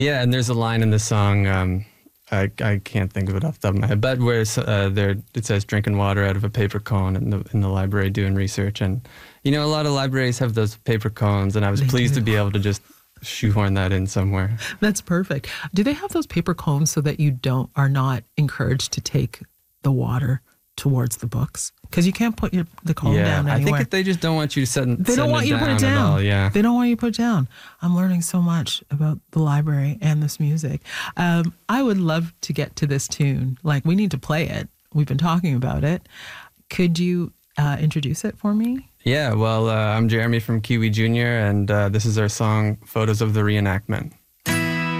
Yeah, and there's a line in the song, I can't think of it off the top of my head, but where it says drinking water out of a paper cone in the library doing research. And, a lot of libraries have those paper cones, and I was pleased to be able to just shoehorn that in somewhere. That's perfect. Do they have those paper cones so that you are not encouraged to take the water towards the books? Because you can't put the cone down anywhere. I think they just don't want you to set They don't want you to put it down. At all, yeah. They don't want you to put it down. I'm learning so much about the library and this music. I would love to get to this tune. Like, we need to play it. We've been talking about it. Could you introduce it for me? Yeah, well, I'm Jeremy from Kiwi Jr., and this is our song, Photos of the Reenactment.